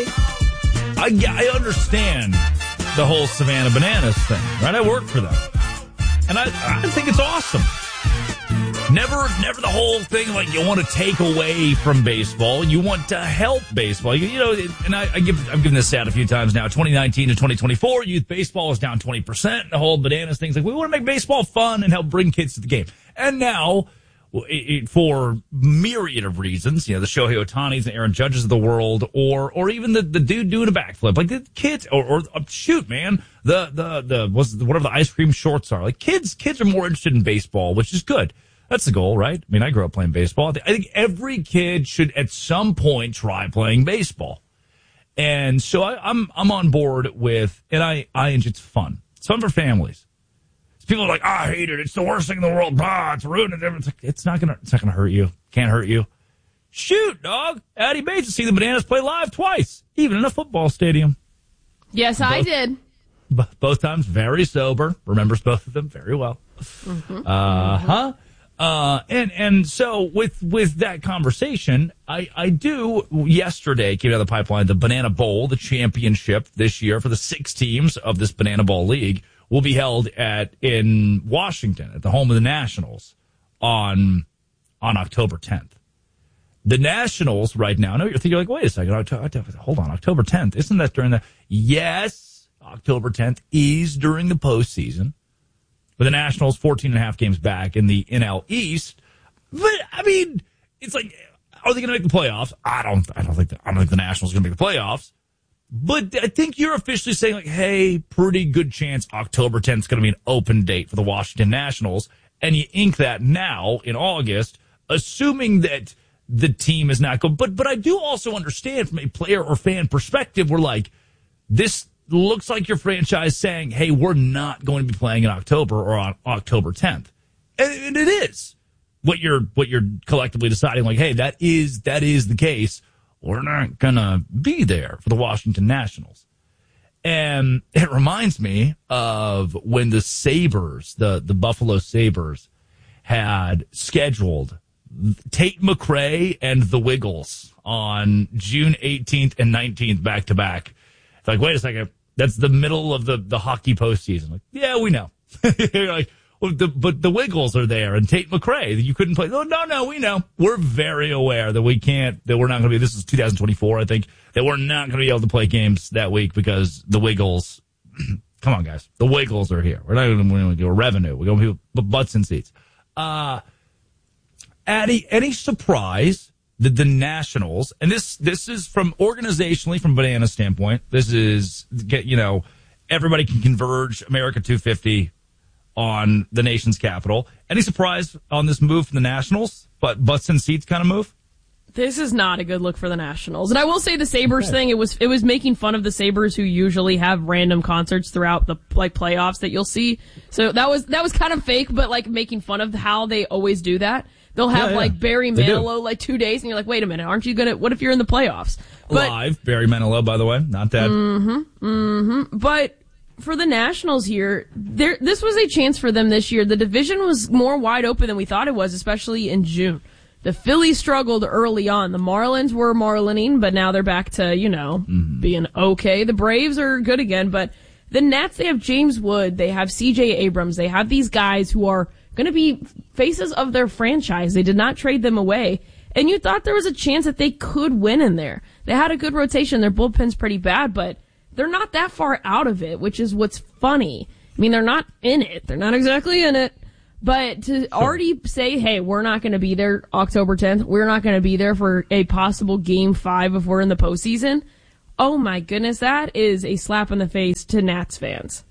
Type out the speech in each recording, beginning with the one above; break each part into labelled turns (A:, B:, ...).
A: day, I understand the whole Savannah Bananas thing, right? I work for them. And I think it's awesome. Never the whole thing like you want to take away from baseball. You want to help baseball. You know, and I've given this stat a few times now. 2019 to 2024, youth baseball is down 20%. The whole Bananas thing's like, we want to make baseball fun and help bring kids to the game. And now, for myriad of reasons, you know, the Shohei Ohtanis and Aaron Judges of the world, or even the dude doing a backflip, like the kids, or shoot, man, whatever the ice cream shorts are. Like kids are more interested in baseball, which is good. That's the goal, right? I mean, I grew up playing baseball. I think every kid should at some point try playing baseball. And so I'm on board with, and it's fun. It's fun for families. People are like, I hate it. It's the worst thing in the world. It's ruining everything. It's not gonna hurt you. Can't hurt you. Shoot, dog. Addie Bates to see the Bananas play live twice, even in a football stadium.
B: Yes, I did.
A: Both times very sober. Remembers both of them very well. Mm-hmm. And so with that conversation, I do yesterday came out of the pipeline, the Banana Bowl, the championship this year for the 6 teams of this Banana Bowl League will be held in Washington at the home of the Nationals on October 10th. The Nationals right now, I know you're thinking like, wait a second, hold on, October 10th, isn't that during the, yes, October 10th is during the postseason. But the Nationals 14.5 games back in the NL East. But I mean, it's like, are they going to make the playoffs? I don't think the Nationals are going to make the playoffs. But I think you're officially saying like, hey, pretty good chance October 10th is going to be an open date for the Washington Nationals, and you ink that now in August, assuming that the team is not good. But I do also understand from a player or fan perspective, we're like, this looks like your franchise saying, hey, we're not going to be playing in October or on October 10th. And it is what you're collectively deciding, like, hey, that is the case. We're not going to be there for the Washington Nationals. And it reminds me of when the Sabres, the Buffalo Sabres, had scheduled Tate McRae and the Wiggles on June 18th and 19th back to back. It's like, wait a second. That's the middle of the hockey postseason. Like, yeah, we know. You're like, well, but the Wiggles are there and Tate McRae. You couldn't play. Oh, no, we know. We're very aware that we're not going to be, this is 2024, I think, that we're not going to be able to play games that week because the Wiggles, come on, guys. The Wiggles are here. We're not going to do a revenue. We're going to be butts in seats. Addie, any surprise that the Nationals, and this is from organizationally, from Banana's standpoint, this is, everybody can converge America 250 on the nation's capital. Any surprise on this move from the Nationals, but butts in seats kind of move?
B: This is not a good look for the Nationals. And I will say the Sabres thing, it was making fun of the Sabres who usually have random concerts throughout the playoffs that you'll see. So that was kind of fake, but like making fun of how they always do that. They'll have like Barry Manilow like 2 days and you're like, wait a minute, aren't you what if you're in the playoffs? But,
A: live, Barry Manilow, by the way, not dead.
B: But for the Nationals here, this was a chance for them this year. The division was more wide open than we thought it was, especially in June. The Phillies struggled early on. The Marlins were marlining, but now they're back to, being okay. The Braves are good again, but the Nats, they have James Wood, they have C.J. Abrams, they have these guys who are going to be faces of their franchise. They did not trade them away. And you thought there was a chance that they could win in there. They had a good rotation. Their bullpen's pretty bad, but they're not that far out of it, which is what's funny. I mean, they're not in it. They're not exactly in it. But to already say, hey, we're not going to be there October 10th. We're not going to be there for a possible Game 5 if we're in the postseason. Oh, my goodness. That is a slap in the face to Nats fans.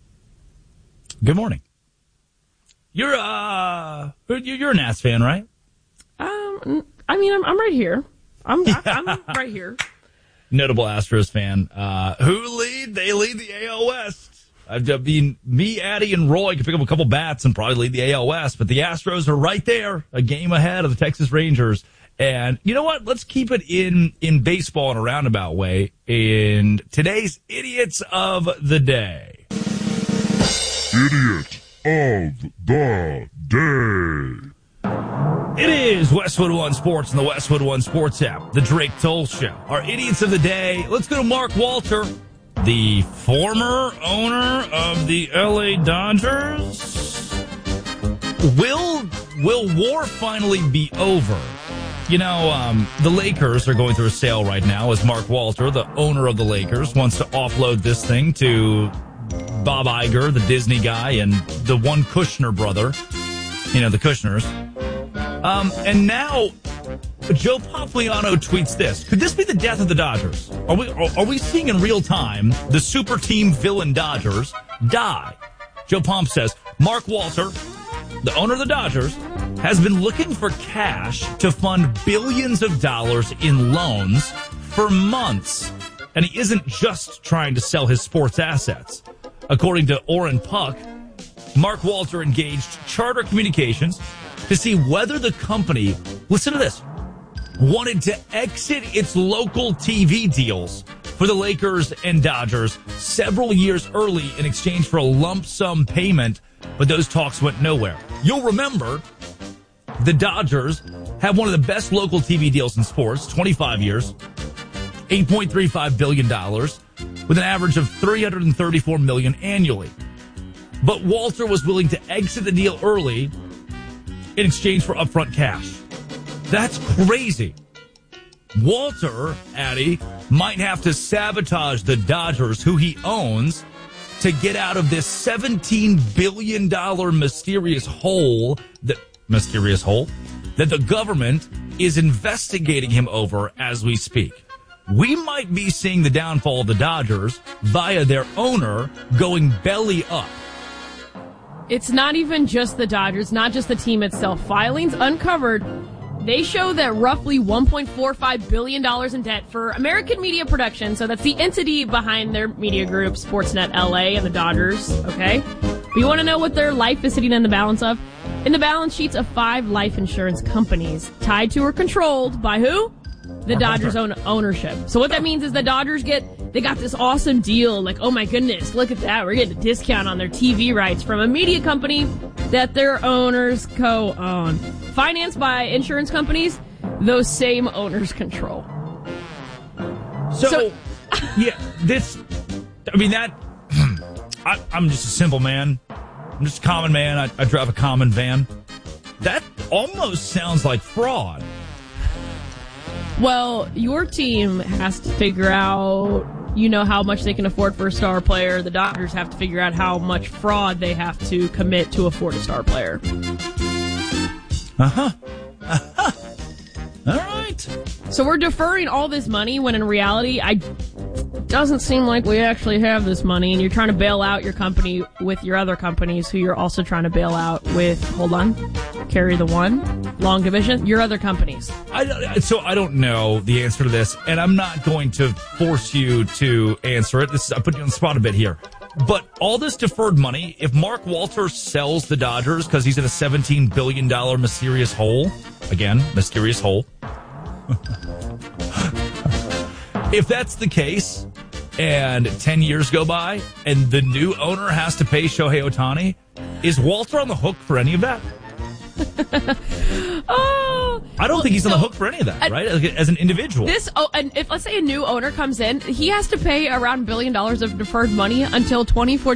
A: Good morning. You're a Nats fan, right?
B: I'm right here. I'm right here.
A: Notable Astros fan. Who lead? They lead the AL West. I mean, me, Addie, and Roy could pick up a couple bats and probably lead the AL West, but the Astros are right there, a game ahead of the Texas Rangers. And you know what? Let's keep it in baseball in a roundabout way in today's Idiots of the Day.
C: Idiot of the Day.
A: It is Westwood One Sports and the Westwood One Sports app, the Drake Toll Show. Our idiots of the day. Let's go to Mark Walter, the former owner of the LA Dodgers. Will war finally be over? You know, the Lakers are going through a sale right now as Mark Walter, the owner of the Lakers, wants to offload this thing to Bob Iger, the Disney guy, and the one Kushner brother. You know, the Kushners. And now Joe Pompliano tweets this. Could this be the death of the Dodgers? Are we seeing in real time the super team villain Dodgers die? Joe Pomp says, Mark Walter, the owner of the Dodgers, has been looking for cash to fund billions of dollars in loans for months. And he isn't just trying to sell his sports assets. According to Oren Puck, Mark Walter engaged Charter Communications to see whether the company, listen to this, wanted to exit its local TV deals for the Lakers and Dodgers several years early in exchange for a lump sum payment, but those talks went nowhere. You'll remember the Dodgers have one of the best local TV deals in sports, 25 years, $8.35 billion, with an average of $334 million annually. But Walter was willing to exit the deal early in exchange for upfront cash. That's crazy. Walter, Addy, might have to sabotage the Dodgers, who he owns, to get out of this $17 billion mysterious hole that the government is investigating him over as we speak. We might be seeing the downfall of the Dodgers via their owner going belly up.
B: It's not even just the Dodgers, not just the team itself. Filings uncovered, they show that roughly $1.45 billion in debt for American Media Production, so that's the entity behind their media group, Sportsnet LA and the Dodgers, okay? But you want to know what their life is sitting in the balance of? In the balance sheets of 5 life insurance companies tied to or controlled by who? The Dodgers' own ownership. So what that means is the Dodgers they got this awesome deal. Like, oh my goodness, look at that. We're getting a discount on their TV rights from a media company that their owners co-own. Financed by insurance companies, those same owners control.
A: So yeah, I'm just a simple man. I'm just a common man. I drive a common van. That almost sounds like fraud.
B: Well, your team has to figure out, how much they can afford for a star player. The Dodgers have to figure out how much fraud they have to commit to afford a star player.
A: All right.
B: So we're deferring all this money when in reality, doesn't seem like we actually have this money, and you're trying to bail out your company with your other companies who you're also trying to bail out with, carry the one, long division, your other companies.
A: I don't know the answer to this, and I'm not going to force you to answer it. I put you on the spot a bit here. But all this deferred money, if Mark Walter sells the Dodgers because he's in a $17 billion mysterious hole, again, mysterious hole. If that's the case, and 10 years go by, and the new owner has to pay Shohei Ohtani, is Walter on the hook for any of that? I don't think he's on the hook for any of that, right? As an individual.
B: And if let's say a new owner comes in, he has to pay around $1 billion of deferred money until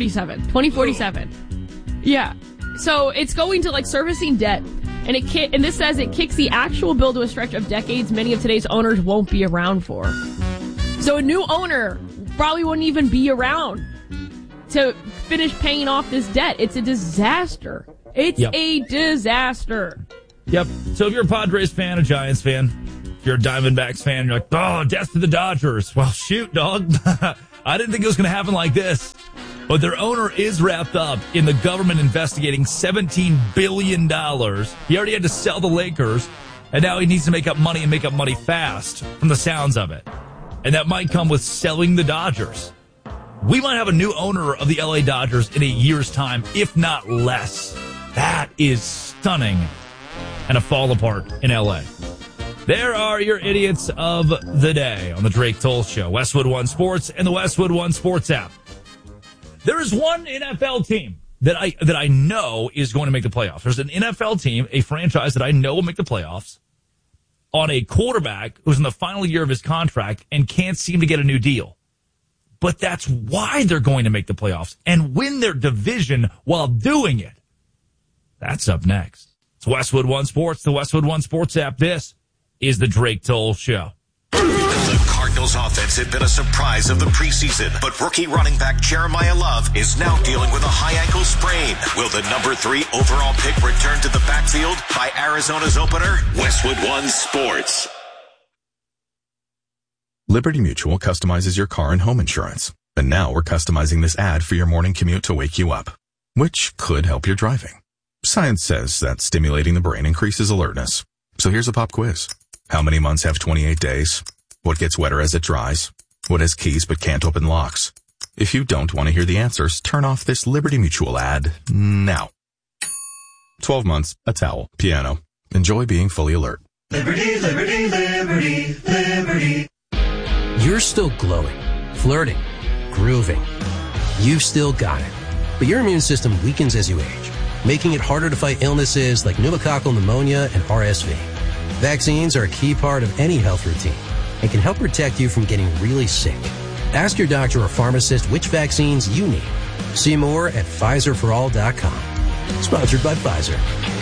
B: 2047. Yeah. So it's going to servicing debt. And this says it kicks the actual bill to a stretch of decades many of today's owners won't be around for. So a new owner probably wouldn't even be around to finish paying off this debt. It's a disaster. It's a disaster.
A: Yep. So if you're a Padres fan, a Giants fan, if you're a Diamondbacks fan, you're like, oh, death to the Dodgers. Well, shoot, dog. I didn't think it was going to happen like this. But their owner is wrapped up in the government investigating $17 billion. He already had to sell the Lakers, and now he needs to make up money and make up money fast from the sounds of it. And that might come with selling the Dodgers. We might have a new owner of the LA Dodgers in a year's time, if not less. That is stunning and a fall apart in LA. There are your idiots of the day on the Drake Toll Show. Westwood One Sports and the Westwood One Sports app. There is one NFL team that I know is going to make the playoffs. There's an NFL team, a franchise that I know will make the playoffs, on a quarterback who's in the final year of his contract and can't seem to get a new deal. But that's why they're going to make the playoffs and win their division while doing it. That's up next. It's Westwood One Sports, the Westwood One Sports app. This is the Drake Toll Show.
C: The Cardinals offense had been a surprise of the preseason, but rookie running back Jeremiah Love is now dealing with a high ankle sprain. Will the number 3 overall pick return to the backfield by Arizona's opener? Westwood One Sports.
D: Liberty Mutual customizes your car and home insurance. And now we're customizing this ad for your morning commute to wake you up, which could help your driving. Science says that stimulating the brain increases alertness. So here's a pop quiz. How many months have 28 days? What gets wetter as it dries? What has keys but can't open locks? If you don't want to hear the answers, turn off this Liberty Mutual ad now. 12 months, a towel, piano. Enjoy being fully alert.
E: Liberty, liberty, liberty, liberty.
F: You're still glowing, flirting, grooving. You've still got it. But your immune system weakens as you age, making it harder to fight illnesses like pneumococcal pneumonia and RSV. Vaccines are a key part of any health routine and can help protect you from getting really sick. Ask your doctor or pharmacist which vaccines you need. See more at PfizerForAll.com. Sponsored by Pfizer.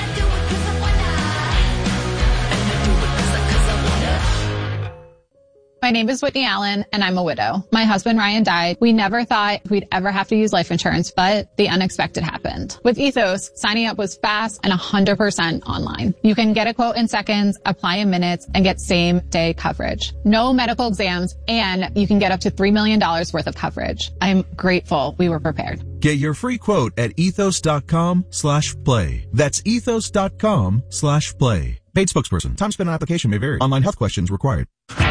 G: My name is Whitney Allen, and I'm a widow. My husband, Ryan, died. We never thought we'd ever have to use life insurance, but the unexpected happened. With Ethos, signing up was fast and 100% online. You can get a quote in seconds, apply in minutes, and get same-day coverage. No medical exams, and you can get up to $3 million worth of coverage. I'm grateful we were prepared.
H: Get your free quote at ethos.com/play. That's ethos.com/play. Paid spokesperson. Time spent on application may vary. Online health questions required.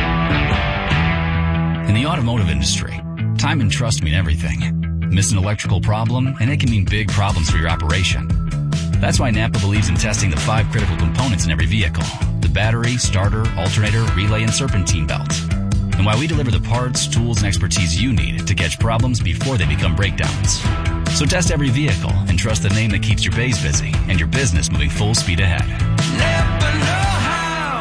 I: In the automotive industry, time and trust mean everything. Miss an electrical problem, and it can mean big problems for your operation. That's why Napa believes in testing the 5 critical components in every vehicle: the battery, starter, alternator, relay, and serpentine belt. And why we deliver the parts, tools, and expertise you need to catch problems before they become breakdowns. So test every vehicle and trust the name that keeps your bays busy and your business moving full speed ahead. Napa know-how.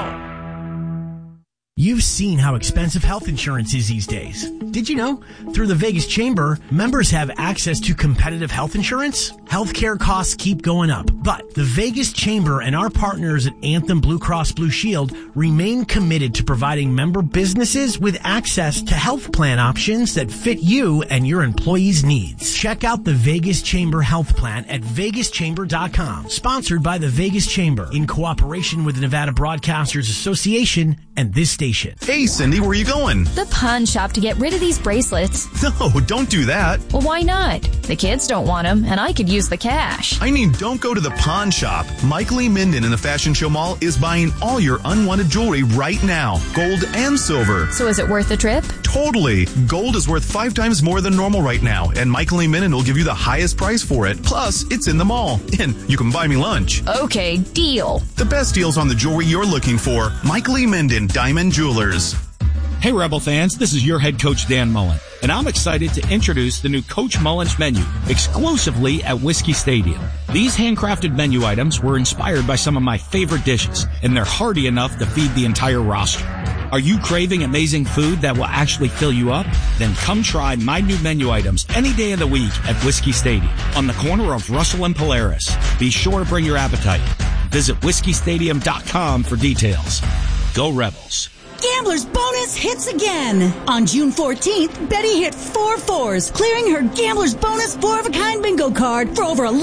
J: You've seen how expensive health insurance is these days. Did you know? Through the Vegas Chamber, members have access to competitive health insurance. Healthcare costs keep going up, but the Vegas Chamber and our partners at Anthem Blue Cross Blue Shield remain committed to providing member businesses with access to health plan options that fit you and your employees' needs. Check out the Vegas Chamber Health Plan at vegaschamber.com. Sponsored by the Vegas Chamber in cooperation with the Nevada Broadcasters Association and this station.
K: Hey, Cindy, where are you going?
L: The pawn shop to get rid of these bracelets.
K: No, don't do that.
L: Well, why not? The kids don't want them, and I could use the cash.
K: I mean, don't go to the pawn shop. Mike Lee Minden in the Fashion Show Mall is buying all your unwanted jewelry right now, gold and silver.
L: So is it worth the trip?
K: Totally. Gold is worth 5 times more than normal right now, and Mike Lee Minden will give you the highest price for it. Plus, it's in the mall, and you can buy me lunch.
L: Okay, deal.
K: The best deals on the jewelry you're looking for. Mike Lee Minden, Diamond Jewelers.
M: Hey, Rebel fans, this is your head coach, Dan Mullen, and I'm excited to introduce the new Coach Mullen's menu exclusively at Whiskey Stadium. These handcrafted menu items were inspired by some of my favorite dishes, and they're hearty enough to feed the entire roster. Are you craving amazing food that will actually fill you up? Then come try my new menu items any day of the week at Whiskey Stadium on the corner of Russell and Polaris. Be sure to bring your appetite. Visit whiskeystadium.com for details. Go Rebels.
N: Gambler's Bonus hits again. On June 14th, Betty hit 4 4s, clearing her Gambler's Bonus 4-of-a-kind bingo card for over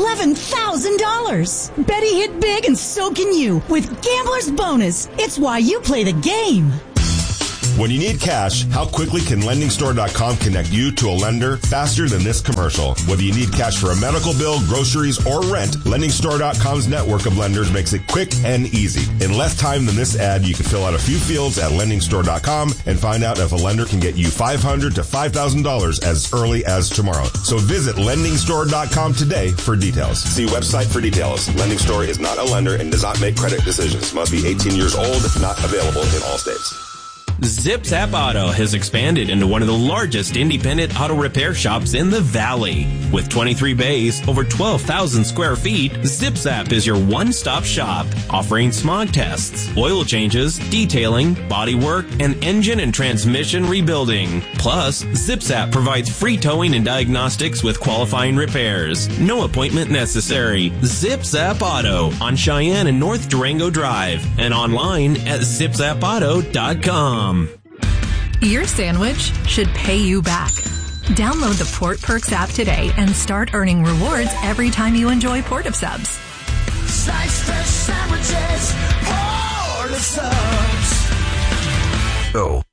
N: $11,000. Betty hit big and so can you with Gambler's Bonus. It's why you play the game.
O: When you need cash, how quickly can LendingStore.com connect you to a lender faster than this commercial? Whether you need cash for a medical bill, groceries, or rent, LendingStore.com's network of lenders makes it quick and easy. In less time than this ad, you can fill out a few fields at LendingStore.com and find out if a lender can get you $500 to $5,000 as early as tomorrow. So visit LendingStore.com today for details. See website for details. Lending Store is not a lender and does not make credit decisions. Must be 18 years old, not available in all states.
P: Zip Zap Auto has expanded into one of the largest independent auto repair shops in the Valley. With 23 bays, over 12,000 square feet, Zip Zap is your one-stop shop, offering smog tests, oil changes, detailing, body work, and engine and transmission rebuilding. Plus, Zip Zap provides free towing and diagnostics with qualifying repairs. No appointment necessary. Zip Zap Auto on Cheyenne and North Durango Drive and online at zipzapauto.com.
Q: Your sandwich should pay you back. Download the Port Perks app today and start earning rewards every time you enjoy Port of Subs.
E: Slice fresh sandwiches, Port of Subs.
R: Oh.